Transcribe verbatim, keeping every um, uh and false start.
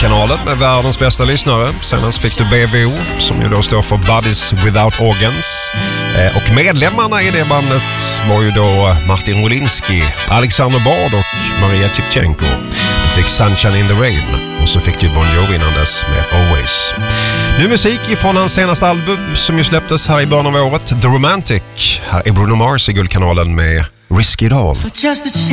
Guldkanalen med världens bästa lyssnare. Senast fick du B V O, som ju då står för Bodies Without Organs. Eh, och medlemmarna i det bandet var ju då Martin Rolinski, Alexander Bard och Maria Chipchenko. Du fick Sunshine in the Rain och så fick du Bon Jovi innan dess med Always. Nu musik ifrån hans senaste album som ju släpptes här i början av året, The Romantic. Här är Bruno Mars i Guldkanalen med Risk It All.